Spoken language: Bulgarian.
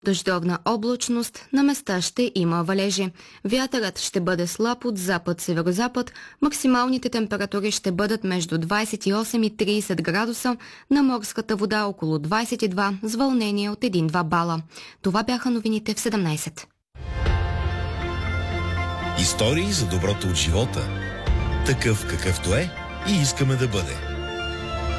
Дъждовна облачност, на места ще има валежи. Вятърът ще бъде слаб от запад-северозапад. Максималните температури ще бъдат между 28 и 30 градуса, на морската вода около 22 с вълнение от 1-2 бала. Това бяха новините в 17. Истории за доброто от живота. Такъв какъвто е и искаме да бъде.